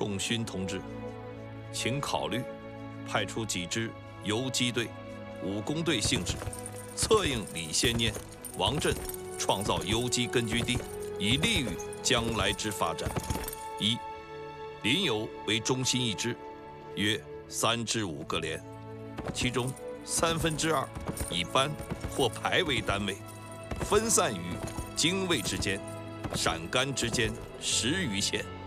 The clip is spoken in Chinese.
仲勋同志，请考虑派出几支游击队、武工队性质，策应李先念、王震创造游击根据地，以利于将来之发展。一、临游为中心一支，约3至5个连，其中2/3以班或排为单位，分散于泾渭之间、陕甘之间10余县。